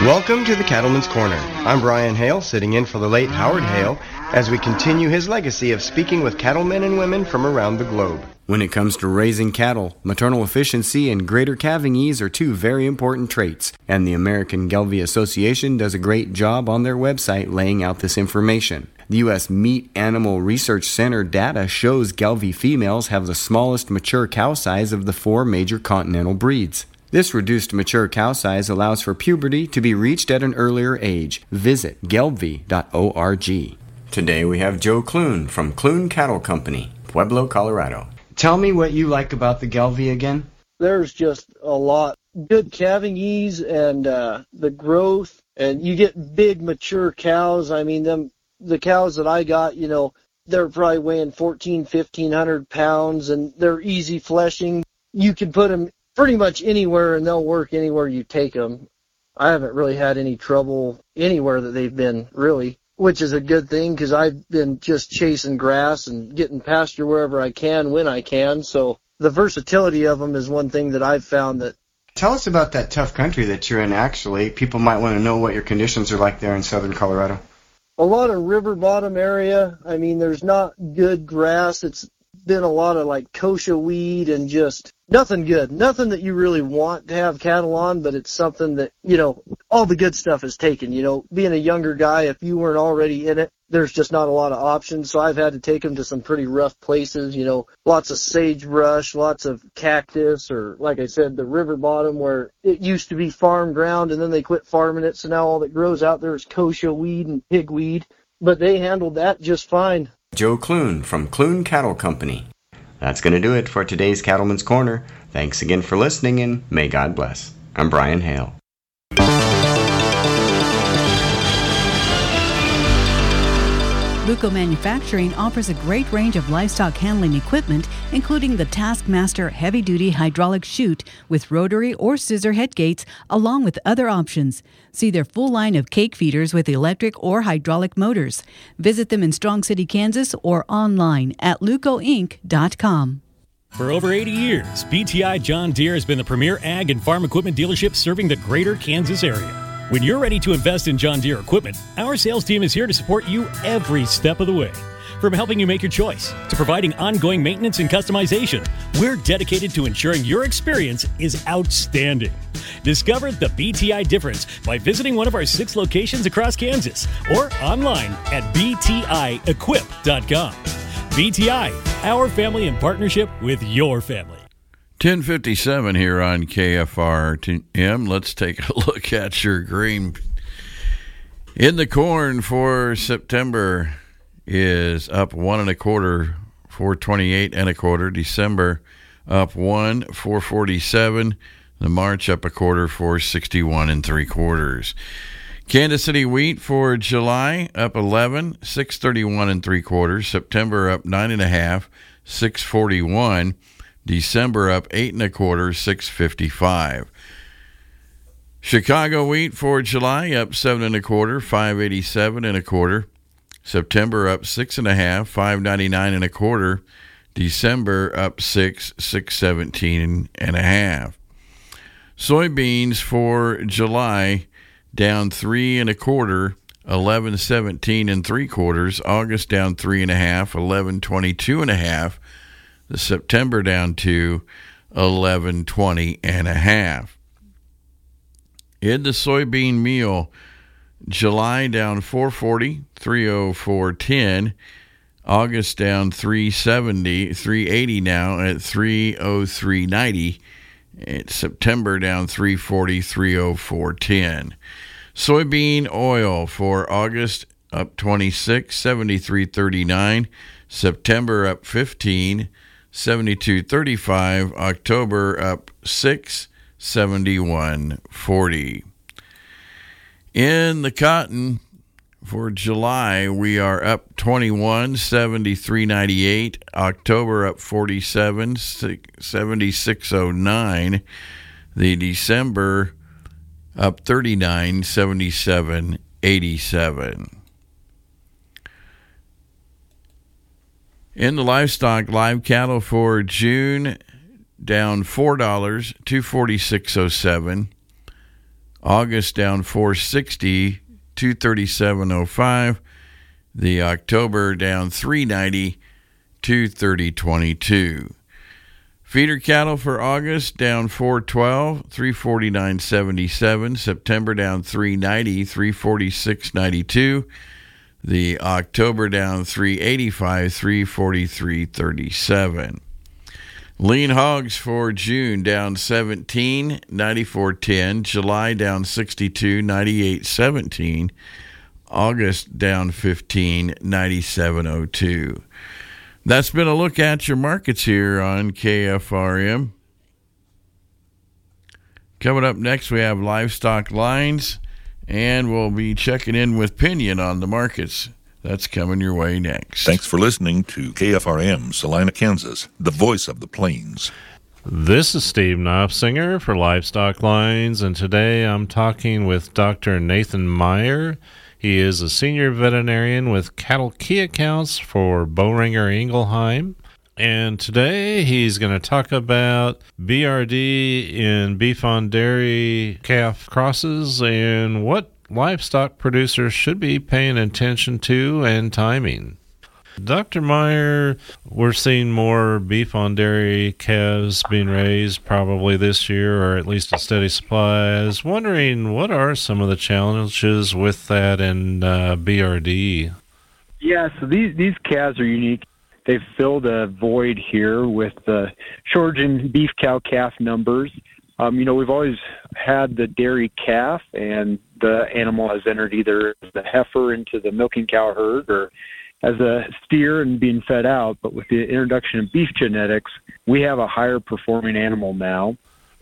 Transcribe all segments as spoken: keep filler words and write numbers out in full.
Welcome to the Cattleman's Corner. I'm Brian Hale, sitting in for the late Howard Hale, as we continue his legacy of speaking with cattlemen and women from around the globe. When it comes to raising cattle, maternal efficiency and greater calving ease are two very important traits, and the American Gelbvieh Association does a great job on their website laying out this information. The U S Meat Animal Research Center data shows Gelbvieh females have the smallest mature cow size of the four major continental breeds. This reduced mature cow size allows for puberty to be reached at an earlier age. Visit gelbvieh dot org. Today we have Joe Clune from Clune Cattle Company, Pueblo, Colorado. Tell me what you like about the Gelbvieh again. There's just a lot. Good calving ease and uh, the growth, and you get big mature cows. I mean, them the cows that I got, you know, they're probably weighing fourteen, fifteen hundred pounds, and they're easy fleshing. You can put them pretty much anywhere, and they'll work anywhere you take them. I haven't really had any trouble anywhere that they've been, really, which is a good thing because I've been just chasing grass and getting pasture wherever I can, when I can. So the versatility of them is one thing that I've found that. Tell us about that tough country that you're in, actually. People might want to know what your conditions are like there in southern Colorado. A lot of river bottom area. I mean, there's not good grass. It's been a lot of like kochia weed and just nothing good. Nothing that you really want to have cattle on, but it's something that, you know, all the good stuff is taken. You know, being a younger guy, if you weren't already in it, there's just not a lot of options. So I've had to take them to some pretty rough places, you know, lots of sagebrush, lots of cactus, or like I said, the river bottom where it used to be farm ground and then they quit farming it. So now all that grows out there is kochia weed and pigweed, but they handled that just fine. Joe Clune from Clune Cattle Company. That's going to do it for today's Cattleman's Corner. Thanks again for listening, and may God bless. I'm Brian Hale. Luco Manufacturing offers a great range of livestock handling equipment, including the Taskmaster heavy-duty hydraulic chute with rotary or scissor head gates, along with other options. See their full line of cake feeders with electric or hydraulic motors. Visit them in Strong City, Kansas, or online at luco inc dot com. For over eighty years, B T I John Deere has been the premier ag and farm equipment dealership serving the greater Kansas area. When you're ready to invest in John Deere equipment, our sales team is here to support you every step of the way. From helping you make your choice to providing ongoing maintenance and customization, we're dedicated to ensuring your experience is outstanding. Discover the B T I difference by visiting one of our six locations across Kansas or online at b t i equip dot com. B T I, our family in partnership with your family. ten fifty-seven here on K F R M. Let's take a look at your grain. In the corn for September is up one and a quarter, four twenty-eight and a quarter. December up one, four forty-seven. The March up a quarter, four sixty-one and three quarters. Kansas City wheat for July up eleven, six thirty-one and three quarters. September up nine and a half, six forty-one. December up eight and a quarter, six fifty-five. Chicago wheat for July up seven and a quarter, five eighty-seven and a quarter. September up six and a half, five ninety-nine and a quarter. December up six, six seventeen and a half. Soybeans for July down three and a quarter, eleven seventeen and three quarters. August down three and a half, eleven twenty-two and a half. The September down to eleven twenty and a half. In the soybean meal, July down four forty, three oh four ten. August down three seventy, three eighty now at three oh three ninety. It's September down three forty, three oh four ten. Soybean oil for August up twenty-six, seventy-three thirty-nine. September up fifteen, seventy-two thirty-five. October up six, seventy-one forty. In the cotton for July, we are up twenty-one, seventy-three ninety-eight. October up forty-seven, seventy-six oh nine. The December up thirty-nine, seventy-seven eighty-seven. In the livestock, live cattle for June down four dollars, two forty-six oh seven. August down four sixty, two thirty-seven oh five. The October down three ninety, two thirty twenty-two. Feeder cattle for August down four twelve, three forty-nine seventy-seven. September down three ninety, three forty-six ninety-two. The October down three eighty-five, three forty-three thirty-seven. Lean hogs for June down seventeen, ninety-four ten. July down sixty-two, ninety-eight seventeen. August down fifteen, ninety-seven oh two. That's been a look at your markets here on K F R M. Coming up next, we have livestock lines, and we'll be checking in with Pinion on the markets. That's coming your way next. Thanks for listening to K F R M, Salina, Kansas, the voice of the plains. This is Steve Knopfsinger for Livestock Lines, and today I'm talking with Doctor Nathan Meyer. He is a senior veterinarian with cattle key accounts for Boehringer Ingelheim. And today he's going to talk about B R D in beef on dairy calf crosses and what livestock producers should be paying attention to and timing. Doctor Meyer, we're seeing more beef on dairy calves being raised probably this year, or at least a steady supply. I was wondering, what are some of the challenges with that in uh, B R D? Yeah, so these, these calves are unique. They've filled a void here with the shortage in beef cow calf numbers. Um, you know, we've always had the dairy calf, and the animal has entered either as the heifer into the milking cow herd or as a steer and being fed out. But with the introduction of beef genetics, we have a higher performing animal now,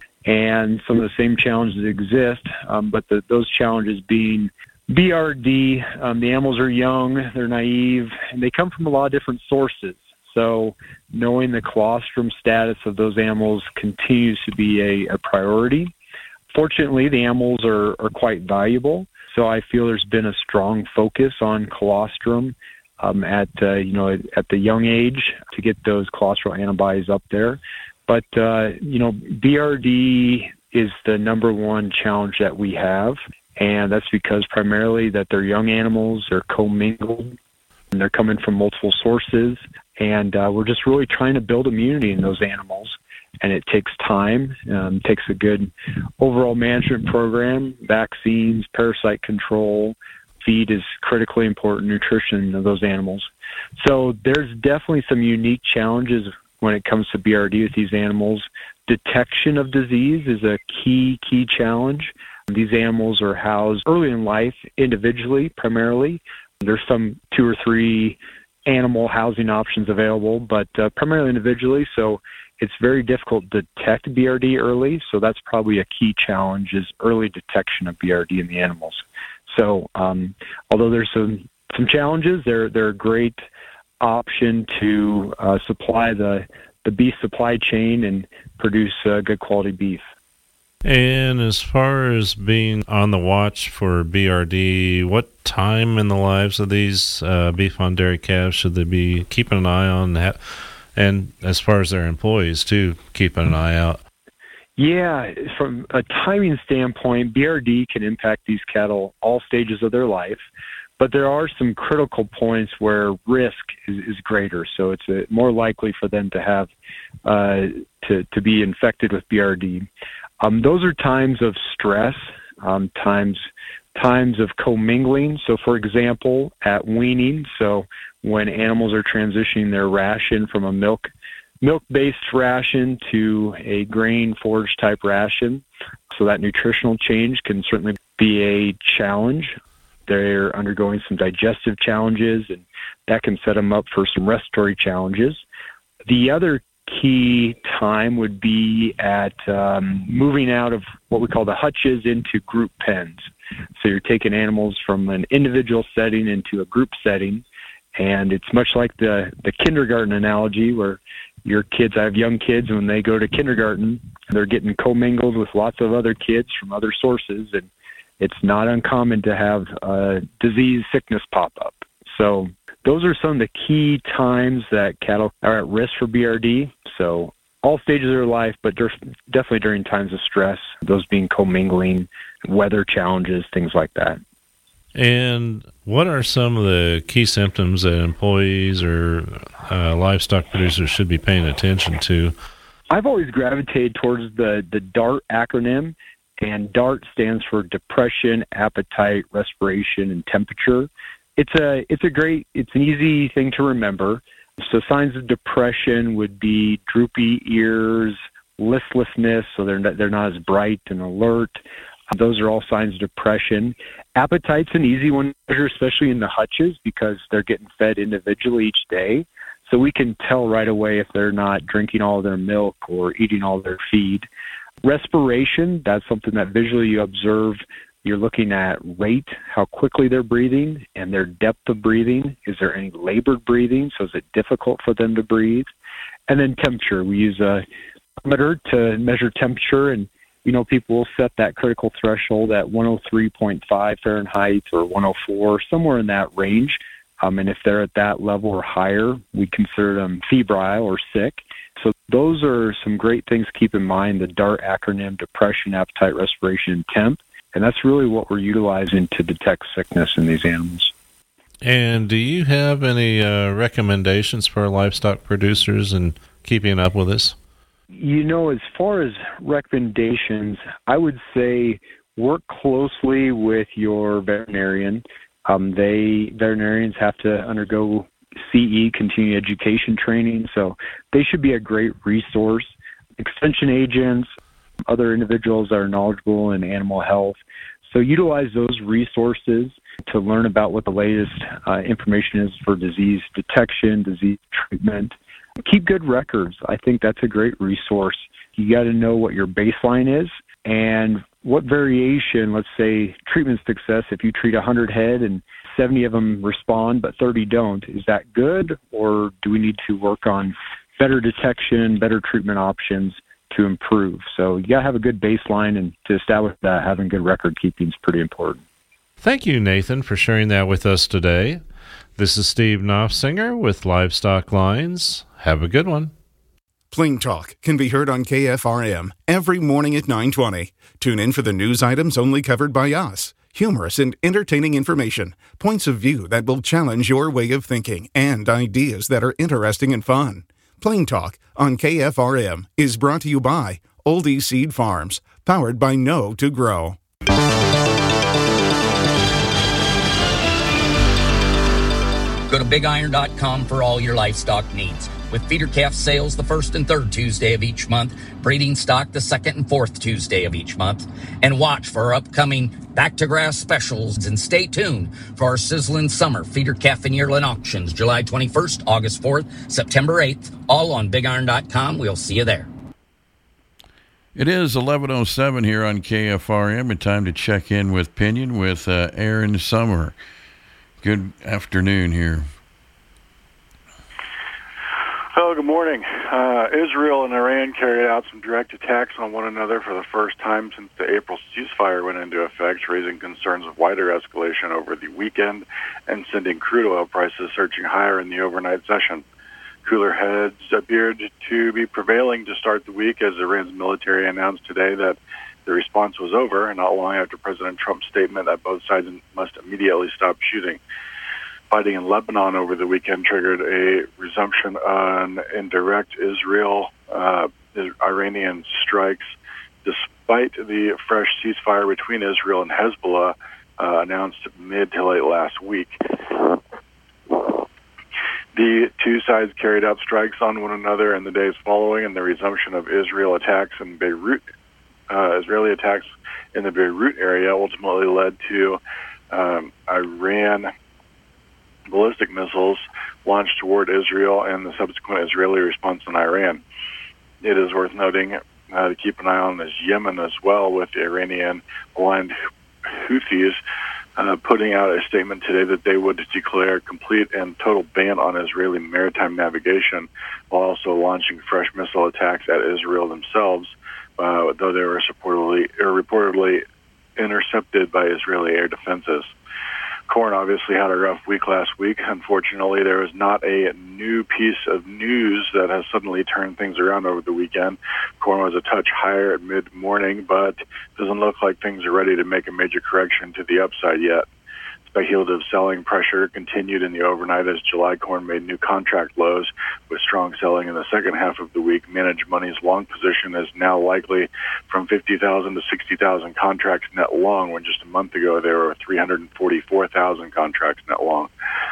and some of the same challenges exist, um, but the, those challenges being B R D, um, the animals are young, they're naive, and they come from a lot of different sources. So knowing the colostrum status of those animals continues to be a, a priority. Fortunately, the animals are, are quite valuable, so I feel there's been a strong focus on colostrum um, at uh, you know at the young age to get those colostral antibodies up there. But uh, you know, B R D is the number one challenge that we have, and that's because primarily that they're young animals, they're commingled, and they're coming from multiple sources, and uh, we're just really trying to build immunity in those animals. And it takes time, um, takes a good overall management program, vaccines, parasite control, feed is critically important, nutrition of those animals. So there's definitely some unique challenges when it comes to B R D with these animals. Detection of disease is a key, key challenge. These animals are housed early in life individually, primarily. There's some two or three animal housing options available, but uh, primarily individually. So it's very difficult to detect B R D early, so that's probably a key challenge, is early detection of B R D in the animals. So um, although there's some, some challenges, they're, they're a great option to uh, supply the, the beef supply chain and produce uh, good quality beef. And as far as being on the watch for B R D, what time in the lives of these uh, beef on dairy calves should they be keeping an eye on that? And as far as their employees, too, keeping an eye out. Yeah, from a timing standpoint, B R D can impact these cattle all stages of their life, but there are some critical points where risk is, is greater. So it's a, more likely for them to have uh, to to be infected with B R D. Um, those are times of stress, um, times times of commingling. So, for example, at weaning, so when animals are transitioning their ration from a milk milk-based ration to a grain forage type ration, so that nutritional change can certainly be a challenge. They're undergoing some digestive challenges, and that can set them up for some respiratory challenges. The other key time would be at um, moving out of what we call the hutches into group pens. So you're taking animals from an individual setting into a group setting, and it's much like the, the kindergarten analogy where your kids, I have young kids, and when they go to kindergarten, they're getting commingled with lots of other kids from other sources, and it's not uncommon to have uh, disease, sickness pop up. So those are some of the key times that cattle are at risk for B R D. So all stages of their life, but definitely during times of stress, those being commingling, weather challenges, things like that. And what are some of the key symptoms that employees or uh, livestock producers should be paying attention to? I've always gravitated towards the, the DART acronym, and DART stands for depression, appetite, respiration, and temperature. It's a it's a great, it's an easy thing to remember. So signs of depression would be droopy ears, listlessness, so they're not, they're not as bright and alert. Those are all signs of depression. Appetite's an easy one to measure, especially in the hutches, because they're getting fed individually each day. So we can tell right away if they're not drinking all their milk or eating all their feed. Respiration, that's something that visually you observe. You're looking at rate, how quickly they're breathing, and their depth of breathing. Is there any labored breathing? So is it difficult for them to breathe? And then temperature. We use a thermometer to measure temperature, and you know, people will set that critical threshold at one oh three point five Fahrenheit or one oh four, somewhere in that range. Um, and if they're at that level or higher, we consider them febrile or sick. So those are some great things to keep in mind, the DART acronym, depression, appetite, respiration, and temp. And that's really what we're utilizing to detect sickness in these animals. And do you have any uh, recommendations for livestock producers in keeping up with this? You know, as far as recommendations, I would say work closely with your veterinarian. Um, they veterinarians have to undergo C E, continuing education training, so they should be a great resource. Extension agents, other individuals that are knowledgeable in animal health. So utilize those resources to learn about what the latest uh, information is for disease detection, disease treatment. Keep good records. I think that's a great resource. You got to know what your baseline is and what variation, let's say treatment success, if you treat one hundred head and seventy of them respond but thirty don't, is that good, or do we need to work on better detection, better treatment options to improve? So you got to have a good baseline, and to establish that, having good record keeping is pretty important. Thank you, Nathan, for sharing that with us today. This is Steve Knopfsinger with Livestock Lines. Have a good one. Plain Talk can be heard on K F R M every morning at nine twenty. Tune in for the news items only covered by us. Humorous and entertaining information, points of view that will challenge your way of thinking, and ideas that are interesting and fun. Plain Talk on K F R M is brought to you by Oldie Seed Farms, powered by Know to Grow. Go to big iron dot com for all your livestock needs. With feeder calf sales the first and third Tuesday of each month, breeding stock the second and fourth Tuesday of each month. And watch for our upcoming back to grass specials, and stay tuned for our sizzling summer feeder calf and yearling auctions, July twenty-first, August fourth, September eighth, all on big iron dot com. We'll see you there. It is eleven oh seven here on K F R M, and time to check in with Pinion with uh, Aaron Summer. Good afternoon here. Well, good morning. Uh, Israel and Iran carried out some direct attacks on one another for the first time since the April ceasefire went into effect, raising concerns of wider escalation over the weekend and sending crude oil prices surging higher in the overnight session. Cooler heads appeared to be prevailing to start the week as Iran's military announced today that the response was over, and not long after President Trump's statement that both sides must immediately stop shooting. Fighting in Lebanon over the weekend triggered a resumption on indirect Israel uh, Iranian strikes, despite the fresh ceasefire between Israel and Hezbollah uh, announced mid to late last week. The two sides carried out strikes on one another in the days following, and the resumption of Israel attacks in Beirut, uh, Israeli attacks in the Beirut area ultimately led to um, Iran ballistic missiles launched toward Israel and the subsequent Israeli response in Iran. It is worth noting uh, to keep an eye on this Yemen as well, with the Iranian-aligned Houthis uh, putting out a statement today that they would declare a complete and total ban on Israeli maritime navigation, while also launching fresh missile attacks at Israel themselves, uh, though they were reportedly, or reportedly intercepted by Israeli air defenses. Corn obviously had a rough week last week. Unfortunately, there was not a new piece of news that has suddenly turned things around over the weekend. Corn was a touch higher at mid-morning, but doesn't look like things are ready to make a major correction to the upside yet. Speculative selling pressure continued in the overnight as July corn made new contract lows, with strong selling in the second half of the week. Managed money's long position is now likely from fifty thousand to sixty thousand contracts net long, when just a month ago there were three hundred forty-four thousand contracts net long.